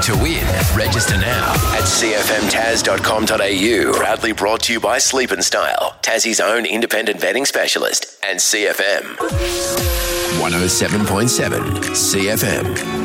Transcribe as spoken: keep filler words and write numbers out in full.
To win, register now at c f m taz dot com dot a u. Proudly brought to you by Sleep and Style, Tassie's own independent vetting specialist, and C F M. one oh seven point seven C F M.